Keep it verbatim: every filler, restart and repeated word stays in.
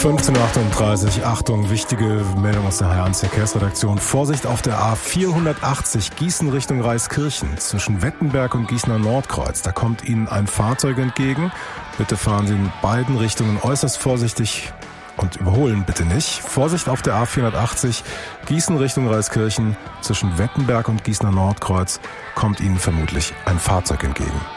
fünfzehn Uhr achtunddreißig. Achtung, wichtige Meldung aus der H eins Verkehrsredaktion. Vorsicht auf der A vierhundertachtzig Gießen Richtung Reiskirchen. Zwischen Wettenberg und Gießener Nordkreuz. Da kommt Ihnen ein Fahrzeug entgegen. Bitte fahren Sie in beiden Richtungen äußerst vorsichtig und überholen bitte nicht. Vorsicht auf der A vierhundertachtzig Gießen Richtung Reiskirchen. Zwischen Wettenberg und Gießener Nordkreuz kommt Ihnen vermutlich ein Fahrzeug entgegen.